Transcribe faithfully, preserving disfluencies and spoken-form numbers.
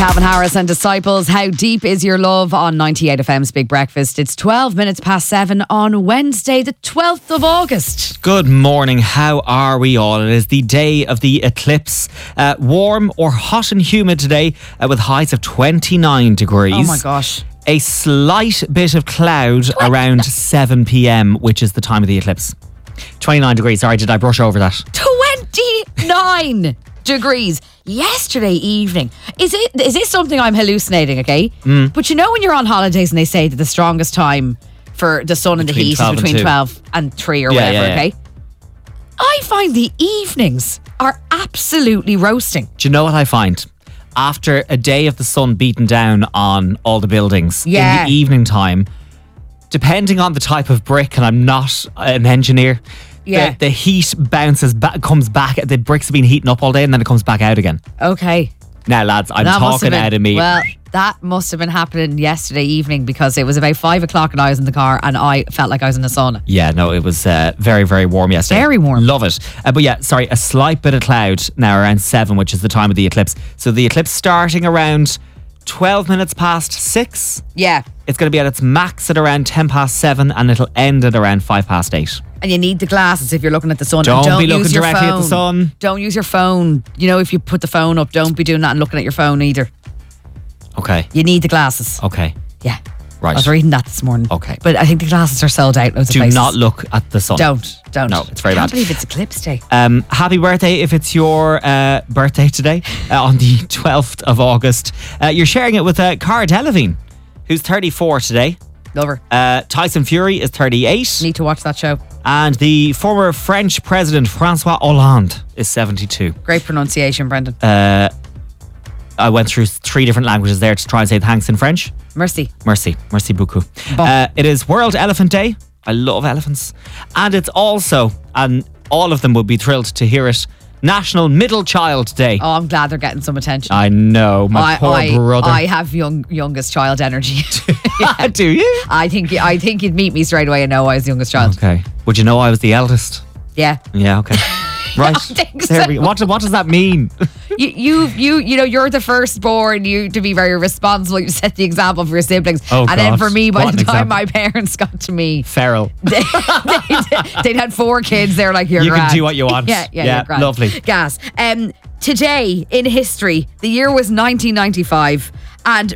Calvin Harris and Disciples, How Deep Is Your Love on ninety-eight F M's Big Breakfast. It's twelve minutes past seven on Wednesday, the twelfth of August. Good morning. How are we all? It is the day of the eclipse. Uh, warm or hot and humid today uh, with highs of twenty-nine degrees. Oh my gosh. A slight bit of cloud around seven p.m, which is the time of the eclipse. twenty-nine degrees. Sorry, did I brush over that? twenty-nine degrees yesterday evening. Is it? Is this something I'm hallucinating, okay? Mm. But you know when you're on holidays and they say that the strongest time for the sun and the Between heat is twelve and between two. twelve and three or Yeah, whatever, yeah, yeah. okay? I find the evenings are absolutely roasting. Do you know what I find? After a day of the sun beating down on all the buildings Yeah. in the evening time, depending on the type of brick, and I'm not an engineer, Yeah. the, the heat bounces back, comes back. The bricks have been heating up all day, and then it comes back out again. Okay. Now, lads, I'm That must have talking been- out of me. Well, that must have been happening yesterday evening because it was about five o'clock and I was in the car and I felt like I was in a sauna. Yeah, no, it was uh, very, very warm yesterday. Very warm. Love it. Uh, but yeah, sorry, a slight bit of cloud now around seven, which is the time of the eclipse. So the eclipse starting around twelve minutes past six. Yeah. It's going to be at its max at around ten past seven, and it'll end at around five past eight. And you need the glasses if you're looking at the sun. Don't And don't be looking use your directly at the phone. sun. Don't use your phone. You know, if you put the phone up, don't be doing that and looking at your phone either. Okay. You need the glasses. Okay. Yeah. Right. I was reading that this morning. Okay. But I think the glasses are sold out. Loads of Do places. not look at the sun. Don't. Don't. No, it's very I can't bad. believe it's eclipse day. Um, happy birthday if it's your uh, birthday today uh, on the twelfth of August. Uh, you're sharing it with uh, Cara Delevingne, who's thirty-four today. Love her. Uh, Tyson Fury is thirty-eight. Need to watch that show. And the former French president, Francois Hollande, is seventy-two. Great pronunciation, Brendan. Uh, I went through three different languages there to try and say thanks in French. Merci. Merci. Merci beaucoup. Bon. Uh, it is World Elephant Day. I love elephants. And it's also, and all of them would be thrilled to hear it, National Middle Child Day. Oh, I'm glad they're getting some attention. I know, my I, poor I, brother. I have young youngest child energy. Do you? I think I think you'd meet me straight away and know I was the youngest child. Okay. Would you know I was the eldest? Yeah. Yeah, okay. Right. think There so. we go. What, what does that mean? You, you, you, you know, you're the firstborn. You to be very responsible. You set the example for your siblings. Oh, and then God. for me, by What the an time example. my parents got to me, Feral. they, they'd, they'd had four kids. They're like, you're You can grand. do what you want. Yeah, yeah, Yeah, you're grand. lovely. Gas. Um, today in history, the year was nineteen ninety-five, and